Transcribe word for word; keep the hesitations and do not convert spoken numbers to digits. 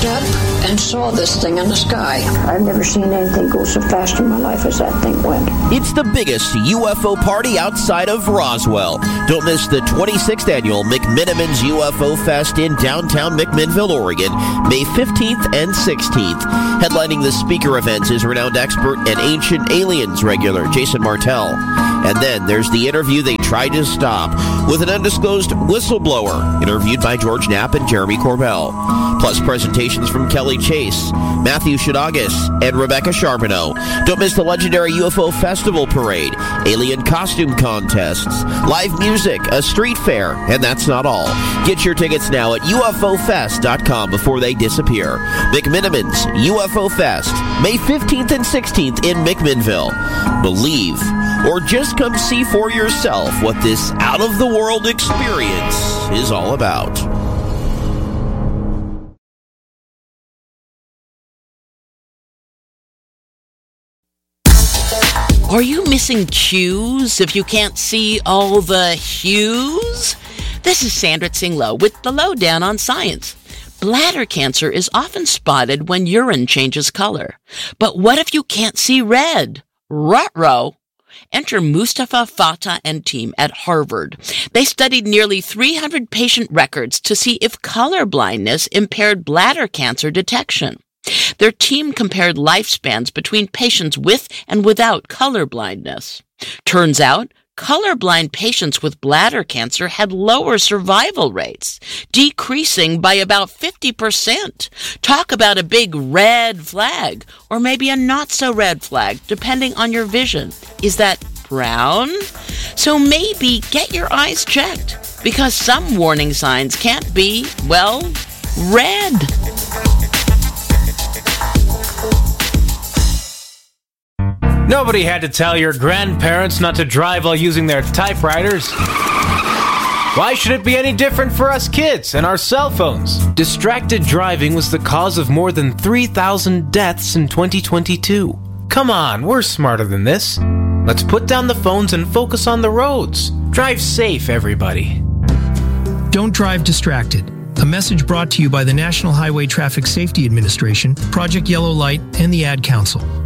up and saw this thing in the sky. I've never seen anything go so fast in my life as that thing went. It's the biggest U F O party outside of Roswell. Don't miss the twenty-sixth annual McMinimans U F O Fest in downtown McMinnville, Oregon, May fifteenth and sixteenth. Headlining the speaker events is renowned expert and Ancient Aliens regular Jason Martell. And then there's the interview they tried to stop with an undisclosed whistleblower, interviewed by George Knapp and Jeremy Corbell. Plus presentations from Kelly Chase, Matthew Shadagis, and Rebecca Charbonneau. Don't miss the legendary U F O Festival Parade, alien costume contests, live music, a street fair, and that's not all. Get your tickets now at U F O fest dot com before they disappear. McMinimans U F O Fest, May fifteenth and sixteenth in McMinnville. Believe, or just come see for yourself what this out-of-the-world experience is all about. Are you missing cues if you can't see all the hues? This is Sandra Tsinglow with the Lowdown on Science. Bladder cancer is often spotted when urine changes color. But what if you can't see red? Ruh-roh! Enter Mustafa Fatah and team at Harvard. They studied nearly three hundred patient records to see if color blindness impaired bladder cancer detection. Their team compared lifespans between patients with and without color blindness. Turns out, colorblind patients with bladder cancer had lower survival rates, decreasing by about fifty percent. Talk about a big red flag, or maybe a not-so-red flag, depending on your vision. Is that brown? So maybe get your eyes checked, because some warning signs can't be, well, red. Nobody had to tell your grandparents not to drive while using their typewriters. Why should it be any different for us kids and our cell phones? Distracted driving was the cause of more than three thousand deaths in twenty twenty-two. Come on, we're smarter than this. Let's put down the phones and focus on the roads. Drive safe, everybody. Don't drive distracted. A message brought to you by the National Highway Traffic Safety Administration, Project Yellow Light, and the Ad Council.